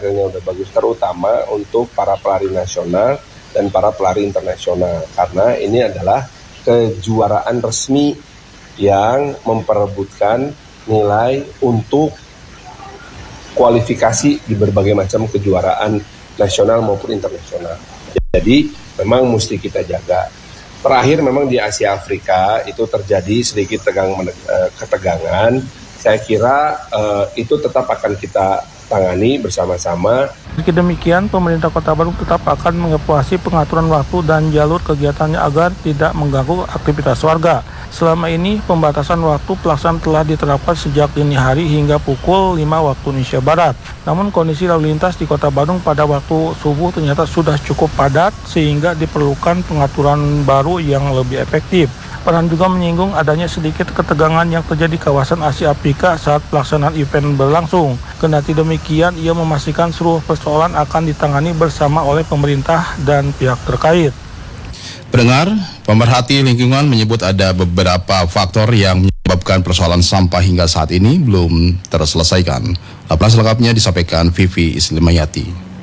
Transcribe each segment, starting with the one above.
karirnya udah bagus, terutama untuk para pelari nasional dan para pelari internasional, karena ini adalah kejuaraan resmi yang memperebutkan nilai untuk kualifikasi di berbagai macam kejuaraan nasional maupun internasional. Jadi memang mesti kita jaga. Terakhir memang di Asia Afrika itu terjadi sedikit ketegangan. Saya kira itu tetap akan kita tangani bersama-sama. Meski demikian, pemerintah Kota Bandung tetap akan mengevaluasi pengaturan waktu dan jalur kegiatannya agar tidak mengganggu aktivitas warga. Selama ini, pembatasan waktu pelaksanaan telah diterapkan sejak dini hari hingga pukul 5 waktu Indonesia Barat. Namun kondisi lalu lintas di Kota Bandung pada waktu subuh ternyata sudah cukup padat sehingga diperlukan pengaturan baru yang lebih efektif. Peran juga menyinggung adanya sedikit ketegangan yang terjadi di kawasan Asia Afrika saat pelaksanaan event berlangsung. Kendati demikian, ia memastikan seluruh persoalan akan ditangani bersama oleh pemerintah dan pihak terkait. Pendengar, pemerhati lingkungan menyebut ada beberapa faktor yang menyebabkan persoalan sampah hingga saat ini belum terselesaikan. Laporan selengkapnya disampaikan Vivi Islimayati.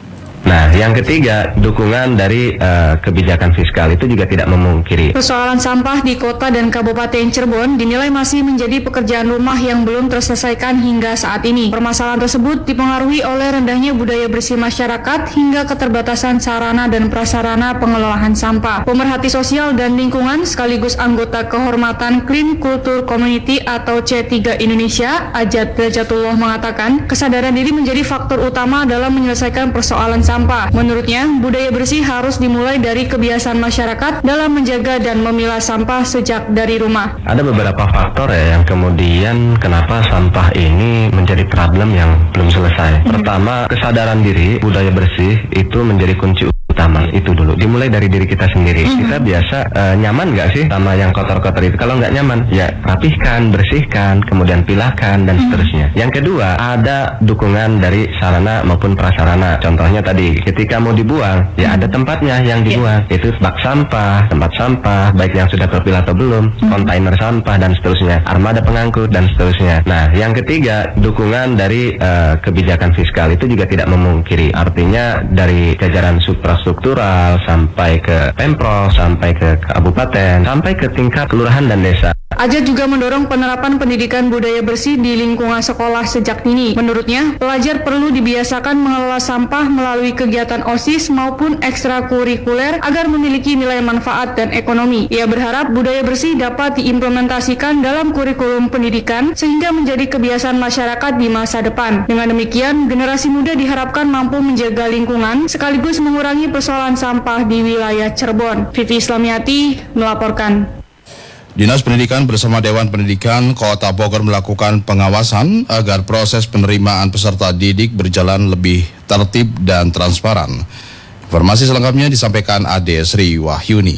Nah, yang ketiga, dukungan dari kebijakan fiskal itu juga tidak memungkiri. Persoalan sampah di kota dan Kabupaten Cirebon dinilai masih menjadi pekerjaan rumah yang belum terselesaikan hingga saat ini. Permasalahan tersebut dipengaruhi oleh rendahnya budaya bersih masyarakat hingga keterbatasan sarana dan prasarana pengelolaan sampah. Pemerhati sosial dan lingkungan sekaligus anggota kehormatan Clean Culture Community atau C3 Indonesia, Ajat Derajatullah mengatakan, kesadaran diri menjadi faktor utama dalam menyelesaikan persoalan sampah. Menurutnya, budaya bersih harus dimulai dari kebiasaan masyarakat dalam menjaga dan memilah sampah sejak dari rumah. Ada beberapa faktor ya yang kemudian kenapa sampah ini menjadi problem yang belum selesai. Pertama, kesadaran diri, budaya bersih itu menjadi kunci utama. Itu dulu, dimulai dari diri kita sendiri. Kita biasa nyaman nggak sih sama yang kotor-kotor itu? Kalau nggak nyaman, ya rapihkan, bersihkan, kemudian pilahkan, dan seterusnya. Yang kedua, ada dukungan dari sarana maupun prasarana. Contohnya tadi, ketika mau dibuang, ya ada tempatnya yang dibuang. Itu bak sampah, tempat sampah, baik yang sudah terpilah atau belum, kontainer sampah, dan seterusnya, armada pengangkut, dan seterusnya. Nah, yang ketiga, dukungan dari kebijakan fiskal itu juga tidak memungkiri. Artinya, dari jajaran struktural sampai ke Pemprov, sampai ke kabupaten, sampai ke tingkat kelurahan dan desa. Ajat juga mendorong penerapan pendidikan budaya bersih di lingkungan sekolah sejak dini. Menurutnya, pelajar perlu dibiasakan mengelola sampah melalui kegiatan OSIS maupun ekstrakurikuler agar memiliki nilai manfaat dan ekonomi. Ia berharap budaya bersih dapat diimplementasikan dalam kurikulum pendidikan sehingga menjadi kebiasaan masyarakat di masa depan. Dengan demikian, generasi muda diharapkan mampu menjaga lingkungan sekaligus mengurangi persoalan sampah di wilayah Cirebon. Vivi Islimayati melaporkan. Dinas Pendidikan bersama Dewan Pendidikan Kota Bogor melakukan pengawasan agar proses penerimaan peserta didik berjalan lebih tertib dan transparan. Informasi selengkapnya disampaikan Ade Sri Wahyuni.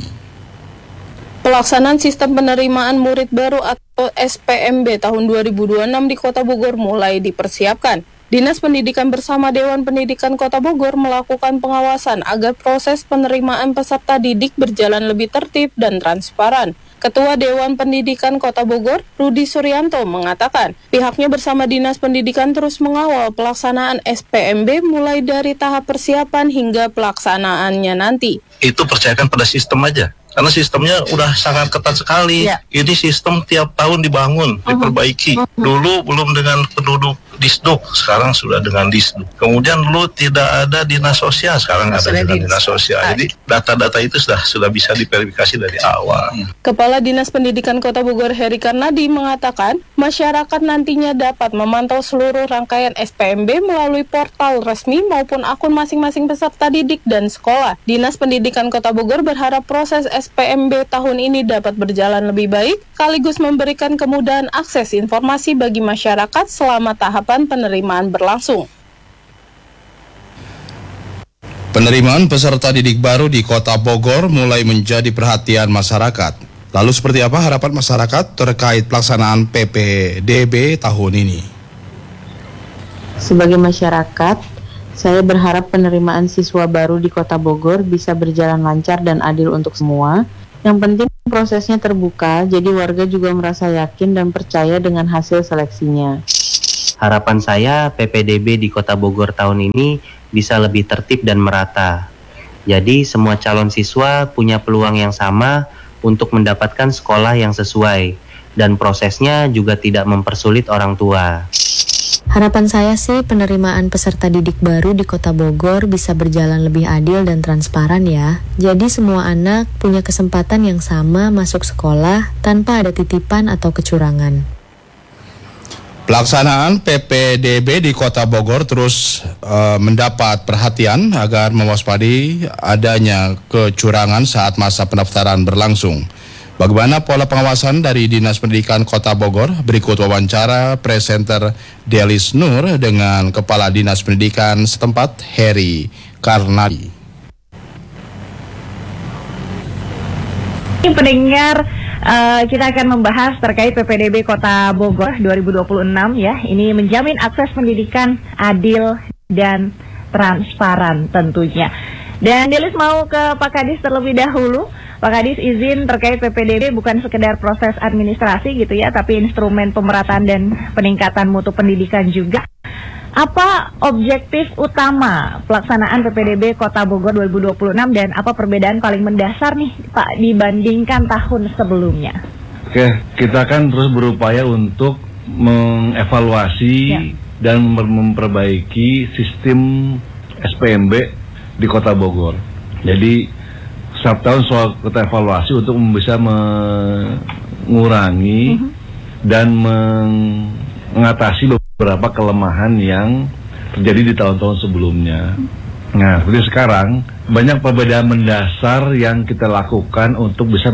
Pelaksanaan sistem penerimaan murid baru atau SPMB tahun 2026 di Kota Bogor mulai dipersiapkan. Dinas Pendidikan bersama Dewan Pendidikan Kota Bogor melakukan pengawasan agar proses penerimaan peserta didik berjalan lebih tertib dan transparan. Ketua Dewan Pendidikan Kota Bogor, Rudi Suryanto, mengatakan pihaknya bersama Dinas Pendidikan terus mengawal pelaksanaan SPMB mulai dari tahap persiapan hingga pelaksanaannya nanti. Itu percayakan pada sistem aja. Karena sistemnya udah sangat ketat sekali. Ya. Ini sistem tiap tahun dibangun, diperbaiki. Dulu belum dengan penduduk Disduk, sekarang sudah dengan Disduk. Kemudian dulu tidak ada dinas sosial, sekarang ada dengan dinas sosial. Jadi data-data itu sudah bisa diverifikasi dari awal. Kepala Dinas Pendidikan Kota Bogor Heri Karnadi mengatakan, masyarakat nantinya dapat memantau seluruh rangkaian SPMB melalui portal resmi maupun akun masing-masing peserta didik dan sekolah. Dinas Pendidikan Kota Bogor berharap proses SPMB tahun ini dapat berjalan lebih baik, sekaligus memberikan kemudahan akses informasi bagi masyarakat selama tahapan penerimaan berlangsung. Penerimaan peserta didik baru di Kota Bogor mulai menjadi perhatian masyarakat. Lalu seperti apa harapan masyarakat terkait pelaksanaan PPDB tahun ini? Sebagai masyarakat, saya berharap penerimaan siswa baru di Kota Bogor bisa berjalan lancar dan adil untuk semua. Yang penting prosesnya terbuka, jadi warga juga merasa yakin dan percaya dengan hasil seleksinya. Harapan saya PPDB di Kota Bogor tahun ini bisa lebih tertib dan merata. Jadi semua calon siswa punya peluang yang sama untuk mendapatkan sekolah yang sesuai dan prosesnya juga tidak mempersulit orang tua. Harapan saya sih penerimaan peserta didik baru di Kota Bogor bisa berjalan lebih adil dan transparan ya. Jadi semua anak punya kesempatan yang sama masuk sekolah tanpa ada titipan atau kecurangan. Pelaksanaan PPDB di Kota Bogor terus mendapat perhatian agar mewaspadi adanya kecurangan saat masa pendaftaran berlangsung. Bagaimana pola pengawasan dari Dinas Pendidikan Kota Bogor? Berikut wawancara presenter Delis Nur dengan Kepala Dinas Pendidikan setempat, Heri Karnadi. Pendengar, kita akan membahas terkait PPDB Kota Bogor 2026 ya. Ini menjamin akses pendidikan adil dan transparan tentunya. Dan Delis mau ke Pak Kadis terlebih dahulu. Pak Kadis, izin terkait PPDB bukan sekedar proses administrasi gitu ya, tapi instrumen pemerataan dan peningkatan mutu pendidikan juga. Apa objektif utama pelaksanaan PPDB Kota Bogor 2026 dan apa perbedaan paling mendasar nih Pak dibandingkan tahun sebelumnya? Oke, kita kan terus berupaya untuk mengevaluasi dan memperbaiki sistem SPMB di Kota Bogor. Jadi setiap tahun soal kita evaluasi untuk bisa mengurangi dan mengatasi beberapa kelemahan yang terjadi di tahun-tahun sebelumnya. Nah, seperti sekarang banyak perbedaan mendasar yang kita lakukan untuk bisa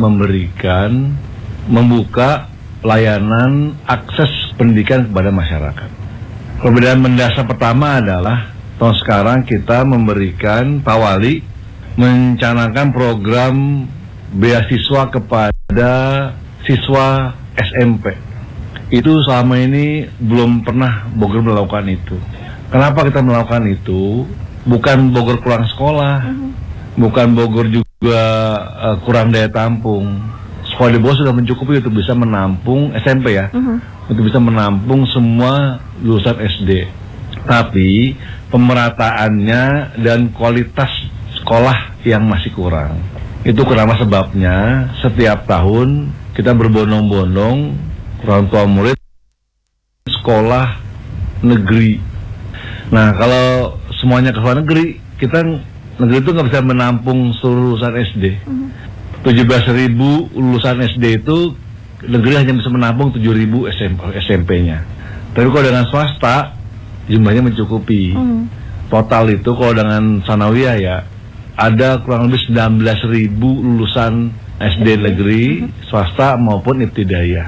membuka layanan akses pendidikan kepada masyarakat. Perbedaan mendasar pertama adalah tahun sekarang kita memberikan Pak Wali mencanangkan program beasiswa kepada siswa SMP. Itu selama ini belum pernah Bogor melakukan itu. Kenapa kita melakukan itu? Bukan Bogor kurang sekolah, bukan Bogor juga kurang daya tampung. Sekolah di Bogor sudah mencukupi untuk bisa menampung SMP ya, untuk bisa menampung semua lulusan SD. Tapi pemerataannya dan kualitas sekolah yang masih kurang. Itu kenapa sebabnya setiap tahun kita berbondong-bondong orang tua murid sekolah negeri. Nah, kalau semuanya ke sekolah negeri, kita negeri itu nggak bisa menampung seluruh lulusan SD. 17.000 lulusan SD itu negeri hanya bisa menampung 7.000 SMP-nya. Tapi kalau dengan swasta jumlahnya mencukupi. Total itu kalau dengan sanawiyah ya ada kurang lebih 19.000 lulusan SD negeri, swasta maupun ibtidaiyah.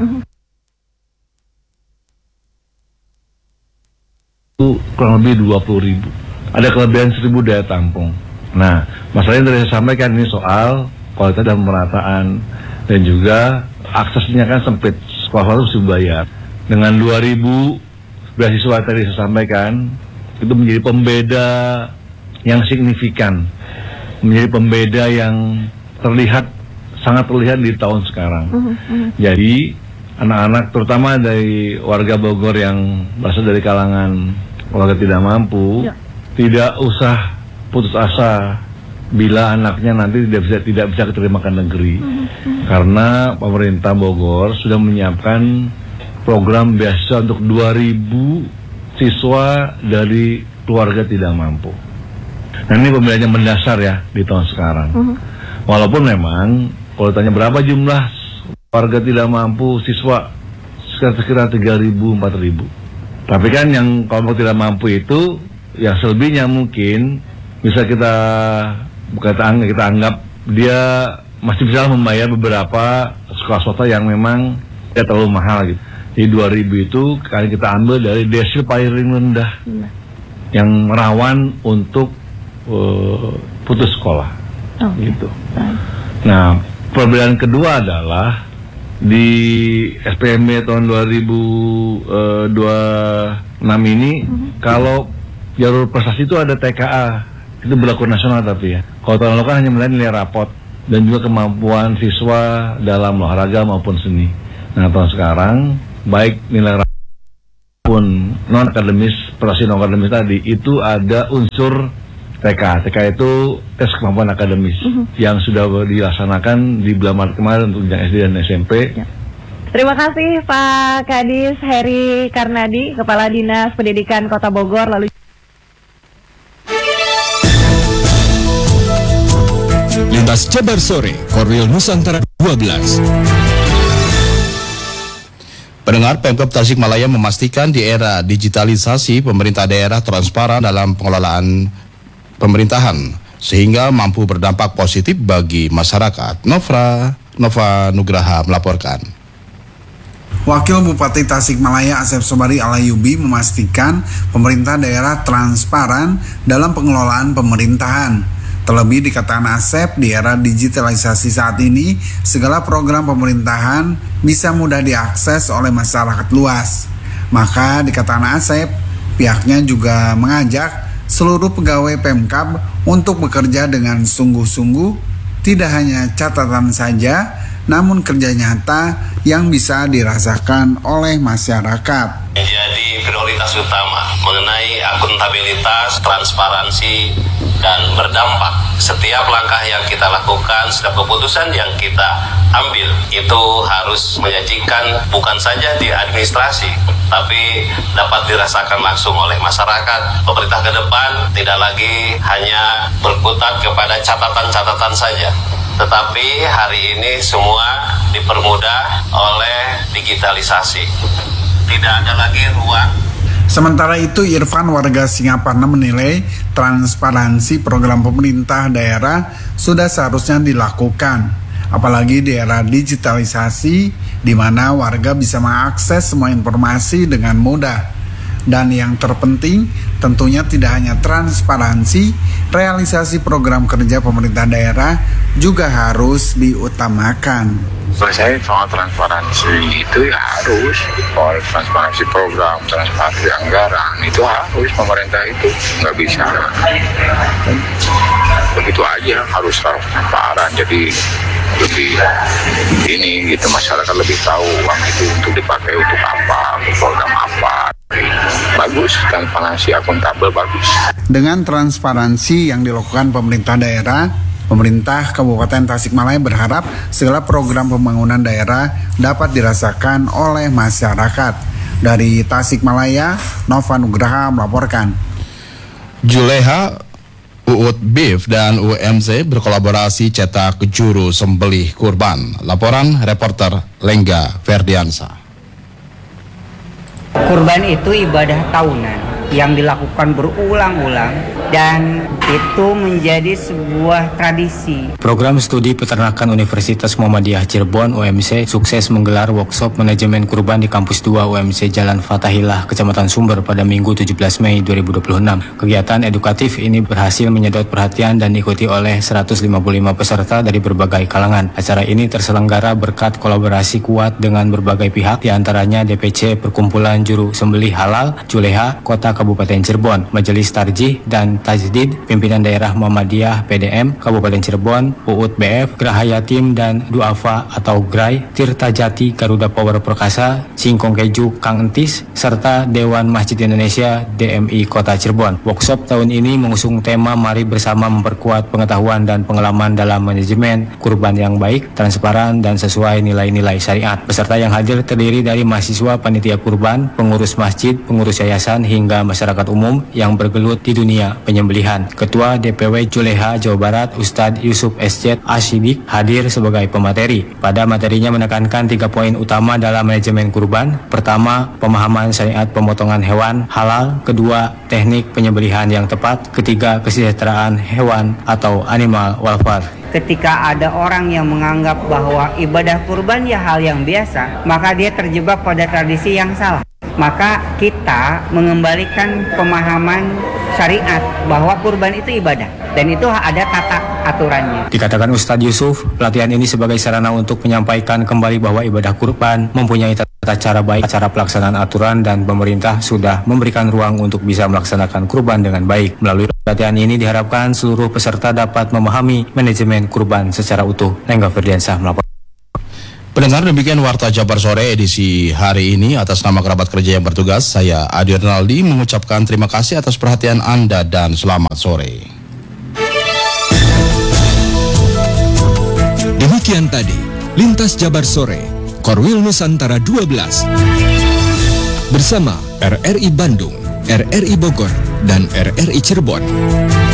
Itu kurang lebih 20.000. Ada kelebihan 1.000 daya tampung. Nah, masalah yang tadi saya sampaikan ini soal kualitas dan pemerataan dan juga aksesnya kan sempit, sekolah harus dibayar. Dengan 2.000 beasiswa tadi saya sampaikan, itu menjadi pembeda yang signifikan. Menjadi pembeda yang sangat terlihat di tahun sekarang. Jadi anak-anak terutama dari warga Bogor yang berasal dari kalangan warga tidak mampu, tidak usah putus asa bila anaknya nanti tidak bisa keterima ke negeri. Karena pemerintah Bogor sudah menyiapkan program beasiswa untuk 2.000 siswa dari keluarga tidak mampu. Nah, ini pembelajaran mendasar ya di tahun sekarang. Walaupun memang kalau ditanya berapa jumlah warga tidak mampu siswa, sekitar 3.000, 4.000. Tapi kan yang kelompok tidak mampu itu yang selebihnya mungkin bisa kita anggap dia masih bisa membayar beberapa sekolah swasta yang memang tidak terlalu mahal gitu. Jadi 2.000 itu kali kita ambil dari desil paling rendah yang rawan untuk putus sekolah, gitu. Nah, perbedaan kedua adalah di SPMB tahun 2026 ini, kalau jalur prestasi itu ada TKA, itu berlaku nasional tapi ya. Kalau tahun lalu kan hanya melihat nilai rapot dan juga kemampuan siswa dalam olahraga maupun seni. Nah, tahun sekarang baik nilai rapot maupun non-akademis, prestasi non-akademis tadi, itu ada unsur TK. TK itu tes kemampuan akademis yang sudah dilaksanakan di bulan Maret kemarin untuk jenjang SD dan SMP. Ya. Terima kasih Pak Kadis Heri Karnadi, Kepala Dinas Pendidikan Kota Bogor. Lalu Lintas Jabar Sore, Korwil Nusantara 12. Pendengar, Pemkab Tasikmalaya memastikan di era digitalisasi pemerintah daerah transparan dalam pengelolaan pemerintahan sehingga mampu berdampak positif bagi masyarakat. Nova Nugraha melaporkan. Wakil Bupati Tasikmalaya Asep Sobari Alayubi memastikan pemerintah daerah transparan dalam pengelolaan pemerintahan. Terlebih dikatakan Asep, di era digitalisasi saat ini, segala program pemerintahan bisa mudah diakses oleh masyarakat luas. Maka dikatakan Asep, pihaknya juga mengajak seluruh pegawai Pemkab untuk bekerja dengan sungguh-sungguh, tidak hanya catatan saja, namun kerja nyata yang bisa dirasakan oleh masyarakat. Menjadi prioritas utama mengenai akuntabilitas, transparansi, dan berdampak. Setiap langkah yang kita lakukan, setiap keputusan yang kita ambil itu harus menyajikan bukan saja di administrasi, tapi dapat dirasakan langsung oleh masyarakat. Pemerintah ke depan tidak lagi hanya berkutat kepada catatan-catatan saja, tetapi hari ini semua dipermudah oleh digitalisasi. Tidak ada lagi ruang. Sementara itu, Irfan warga Singaparna menilai transparansi program pemerintah daerah sudah seharusnya dilakukan. Apalagi di era digitalisasi di mana warga bisa mengakses semua informasi dengan mudah. Dan yang terpenting tentunya tidak hanya transparansi, realisasi program kerja pemerintah daerah juga harus diutamakan. Menurut saya soal transparansi itu ya harus, soal transparansi program, transparansi anggaran itu harus, pemerintah itu nggak bisa begitu aja, harus transparan. Jadi lebih ini gitu, masyarakat lebih tahu uang itu untuk dipakai untuk apa, untuk program apa. Bagus, transparansi akuntabel bagus. Dengan transparansi yang dilakukan pemerintah daerah, pemerintah Kabupaten Tasikmalaya berharap segala program pembangunan daerah dapat dirasakan oleh masyarakat. Dari Tasikmalaya, Nova Nugraha melaporkan. Juleha, UUT Beef dan UMC berkolaborasi cetak juru sembelih kurban. Laporan reporter Lengga Ferdiansa. Kurban itu ibadah tahunan yang dilakukan berulang-ulang dan itu menjadi sebuah tradisi. Program Studi Peternakan Universitas Muhammadiyah Cirebon UMC sukses menggelar workshop manajemen kurban di Kampus 2 UMC Jalan Fatahillah, Kecamatan Sumber pada Minggu 17 Mei 2026. Kegiatan edukatif ini berhasil menyedot perhatian dan diikuti oleh 155 peserta dari berbagai kalangan. Acara ini terselenggara berkat kolaborasi kuat dengan berbagai pihak, diantaranya DPC Perkumpulan Juru Sembelih Halal Juleha Kota Kabupaten Cirebon, Majelis Tarjih dan Tajdid, Pimpinan Daerah Muhammadiyah PDM Kabupaten Cirebon, UUT BF, Geraha Yatim dan Duafa atau GRAI, Tirta Jati Garuda Power Perkasa, Singkong Keju Kang Entis, serta Dewan Masjid Indonesia DMI Kota Cirebon. Workshop tahun ini mengusung tema Mari Bersama Memperkuat Pengetahuan dan Pengalaman dalam Manajemen Kurban yang Baik, Transparan, dan Sesuai Nilai-Nilai Syariat. Peserta yang hadir terdiri dari mahasiswa, panitia kurban, pengurus masjid, pengurus yayasan, hingga masyarakat umum yang bergelut di dunia penyembelihan. Ketua DPW Juleha Jawa Barat Ustadz Yusuf SJ Ashidik hadir sebagai pemateri. Pada materinya menekankan 3 poin utama dalam manajemen kurban. Pertama, pemahaman syariat pemotongan hewan halal. Kedua, teknik penyembelihan yang tepat. Ketiga, kesejahteraan hewan atau animal welfare. Ketika ada orang yang menganggap bahwa ibadah kurban ya hal yang biasa, maka dia terjebak pada tradisi yang salah. Maka kita mengembalikan pemahaman syariat bahwa kurban itu ibadah dan itu ada tata aturannya. Dikatakan Ustadz Yusuf, pelatihan ini sebagai sarana untuk menyampaikan kembali bahwa ibadah kurban mempunyai tata cara baik, cara pelaksanaan aturan, dan pemerintah sudah memberikan ruang untuk bisa melaksanakan kurban dengan baik. Melalui pelatihan ini diharapkan seluruh peserta dapat memahami manajemen kurban secara utuh. Lengga Ferdiansyah melaporkan. Pendengar, demikian Warta Jabar Sore edisi hari ini. Atas nama kerabat kerja yang bertugas, saya Adi Rinaldi mengucapkan terima kasih atas perhatian Anda dan selamat sore. Demikian tadi Lintas Jabar Sore Korwil Nusantara 12 bersama RRI Bandung, RRI Bogor, dan RRI Cirebon.